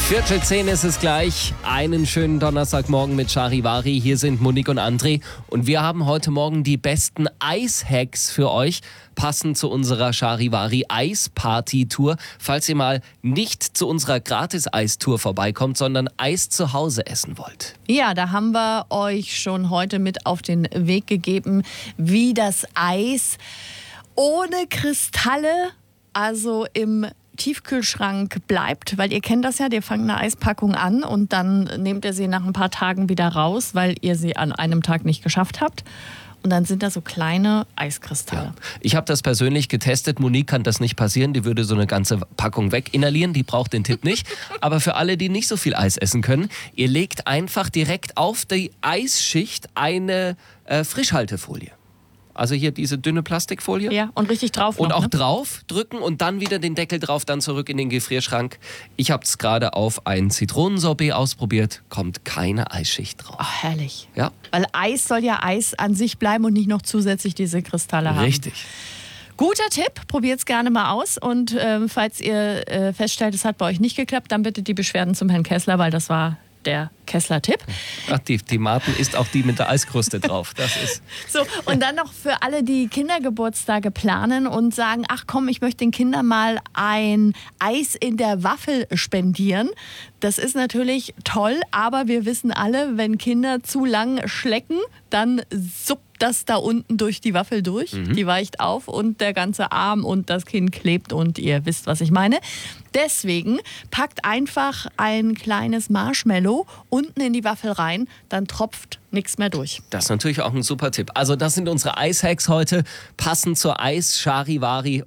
9:45 ist es gleich. Einen schönen Donnerstagmorgen mit Charivari. Hier sind Monique und André. Und wir haben heute Morgen die besten Eishacks für euch, passend zu unserer Charivari Eisparty-Tour. Falls ihr mal nicht zu unserer Gratis-Eistour vorbeikommt, sondern Eis zu Hause essen wollt. Ja, da haben wir euch schon heute mit auf den Weg gegeben, wie das Eis ohne Kristalle, also im Tiefkühlschrank bleibt, weil ihr kennt das ja, ihr fangt eine Eispackung an und dann nehmt ihr sie nach ein paar Tagen wieder raus, weil ihr sie an einem Tag nicht geschafft habt. Und dann sind da so kleine Eiskristalle. Ja. Ich habe das persönlich getestet. Monique kann das nicht passieren. Die würde so eine ganze Packung weginhalieren. Die braucht den Tipp nicht. Aber für alle, die nicht so viel Eis essen können, ihr legt einfach direkt auf die Eisschicht eine Frischhaltefolie. Also hier diese dünne Plastikfolie. Ja, und richtig drauf und noch, auch ne? drauf drücken und dann wieder den Deckel drauf, dann zurück in den Gefrierschrank. Ich habe es gerade auf ein Zitronensorbet ausprobiert. Kommt keine Eisschicht drauf. Ach, herrlich. Ja. Weil Eis soll ja Eis an sich bleiben und nicht noch zusätzlich diese Kristalle haben. Richtig. Guter Tipp, probiert es gerne mal aus. Und falls ihr feststellt, es hat bei euch nicht geklappt, dann bitte die Beschwerden zum Herrn Kessler, weil das war der Kessler-Tipp. Ach, die Martin ist auch die mit der Eiskruste drauf. Das ist So, und dann noch für alle, die Kindergeburtstage planen und sagen, ach komm, ich möchte den Kindern mal ein Eis in der Waffel spendieren. Das ist natürlich toll, aber wir wissen alle, wenn Kinder zu lang schlecken, dann suppt das da unten durch die Waffel durch. Die weicht auf und der ganze Arm und das Kind klebt und ihr wisst, was ich meine. Deswegen packt einfach ein kleines Marshmallow unten in die Waffel rein, dann tropft nichts mehr durch. Das ist natürlich auch ein super Tipp. Also das sind unsere Eishacks heute, passend zur Charivari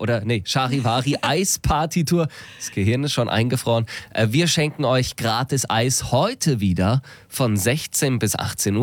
Eisparty-Tour. Das Gehirn ist schon eingefroren. Wir schenken euch gratis Eis heute wieder von 16 bis 18 Uhr.